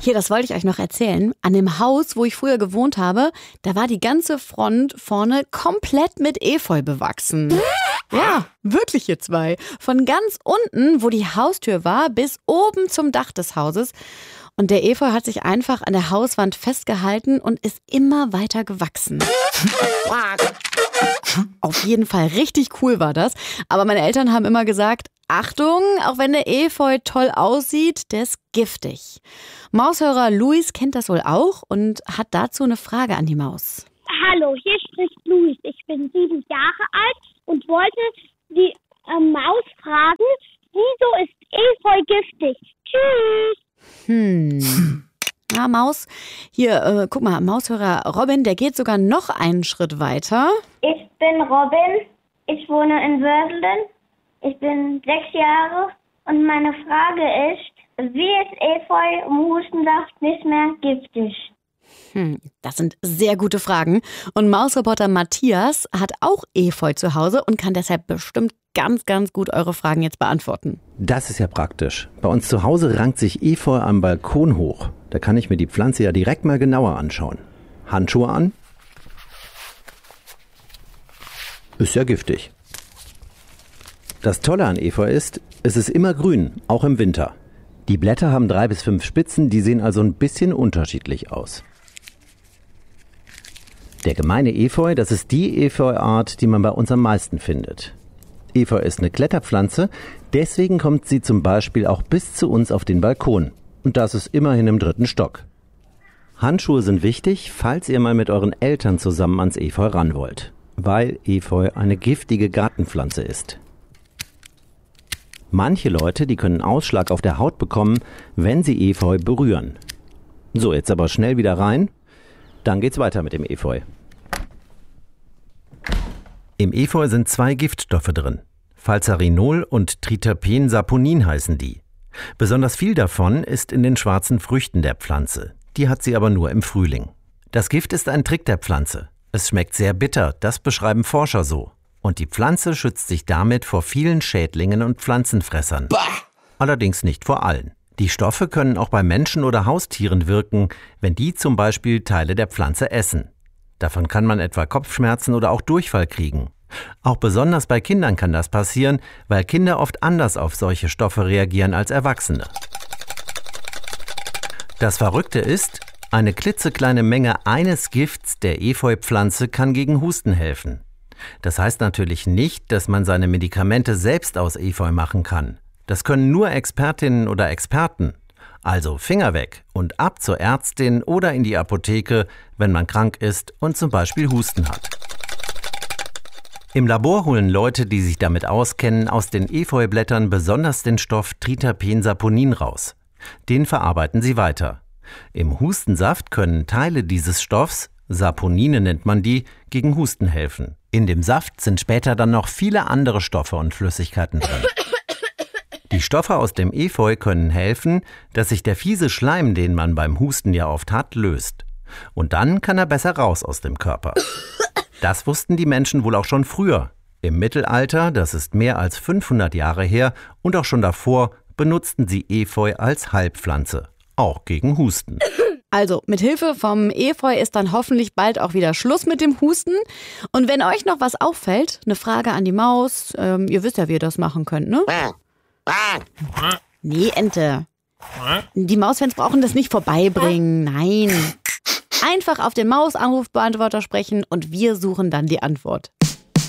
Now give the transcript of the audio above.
Hier, das wollte ich euch noch erzählen. An dem Haus, wo ich früher gewohnt habe, da war die ganze Front vorne komplett mit Efeu bewachsen. Ja, wirklich ihr zwei. Von ganz unten, wo die Haustür war, bis oben zum Dach des Hauses. Und der Efeu hat sich einfach an der Hauswand festgehalten und ist immer weiter gewachsen. Auf jeden Fall richtig cool war das. Aber meine Eltern haben immer gesagt, Achtung, auch wenn der Efeu toll aussieht, der ist giftig. Maushörer Luis kennt das wohl auch und hat dazu eine Frage an die Maus. Hallo, hier spricht Luis. Ich bin 7 Jahre alt und wollte die Maus fragen, wieso ist Efeu giftig? Tschüss. Ja, Maus, hier, guck mal, Maushörer Robin, der geht sogar noch einen Schritt weiter. Ich bin Robin, ich wohne in Wördeln, ich bin 6 Jahre und meine Frage ist, wie ist Efeu im Hustensaft nicht mehr giftig? Das sind sehr gute Fragen. Und Mausreporter Matthias hat auch Efeu zu Hause und kann deshalb bestimmt ganz, ganz gut eure Fragen jetzt beantworten. Das ist ja praktisch. Bei uns zu Hause rankt sich Efeu am Balkon hoch. Da kann ich mir die Pflanze ja direkt mal genauer anschauen. Handschuhe an? Ist ja giftig. Das Tolle an Efeu ist, es ist immer grün, auch im Winter. Die Blätter haben 3 bis 5 Spitzen, die sehen also ein bisschen unterschiedlich aus. Der gemeine Efeu, das ist die Efeuart, die man bei uns am meisten findet. Efeu ist eine Kletterpflanze, deswegen kommt sie zum Beispiel auch bis zu uns auf den Balkon. Und das ist immerhin im 3. Stock. Handschuhe sind wichtig, falls ihr mal mit euren Eltern zusammen ans Efeu ran wollt, weil Efeu eine giftige Gartenpflanze ist. Manche Leute, die können Ausschlag auf der Haut bekommen, wenn sie Efeu berühren. So, jetzt aber schnell wieder rein. Dann geht's weiter mit dem Efeu. Im Efeu sind 2 Giftstoffe drin. Phalzarinol und Triterpensaponin heißen die. Besonders viel davon ist in den schwarzen Früchten der Pflanze. Die hat sie aber nur im Frühling. Das Gift ist ein Trick der Pflanze. Es schmeckt sehr bitter, das beschreiben Forscher so. Und die Pflanze schützt sich damit vor vielen Schädlingen und Pflanzenfressern. Bah! Allerdings nicht vor allen. Die Stoffe können auch bei Menschen oder Haustieren wirken, wenn die zum Beispiel Teile der Pflanze essen. Davon kann man etwa Kopfschmerzen oder auch Durchfall kriegen. Auch besonders bei Kindern kann das passieren, weil Kinder oft anders auf solche Stoffe reagieren als Erwachsene. Das Verrückte ist, eine klitzekleine Menge eines Gifts der Efeupflanze kann gegen Husten helfen. Das heißt natürlich nicht, dass man seine Medikamente selbst aus Efeu machen kann. Das können nur Expertinnen oder Experten. Also Finger weg und ab zur Ärztin oder in die Apotheke, wenn man krank ist und zum Beispiel Husten hat. Im Labor holen Leute, die sich damit auskennen, aus den Efeublättern besonders den Stoff Triterpensaponin raus. Den verarbeiten sie weiter. Im Hustensaft können Teile dieses Stoffs, Saponine nennt man die, gegen Husten helfen. In dem Saft sind später dann noch viele andere Stoffe und Flüssigkeiten drin. Die Stoffe aus dem Efeu können helfen, dass sich der fiese Schleim, den man beim Husten ja oft hat, löst. Und dann kann er besser raus aus dem Körper. Das wussten die Menschen wohl auch schon früher. Im Mittelalter, das ist mehr als 500 Jahre her, und auch schon davor, benutzten sie Efeu als Heilpflanze. Auch gegen Husten. Also, mit Hilfe vom Efeu ist dann hoffentlich bald auch wieder Schluss mit dem Husten. Und wenn euch noch was auffällt, eine Frage an die Maus, ihr wisst ja, wie ihr das machen könnt, ne? Nee, Ente. Die Mausfans brauchen das nicht vorbeibringen, nein. Einfach auf den Mausanrufbeantworter sprechen und wir suchen dann die Antwort.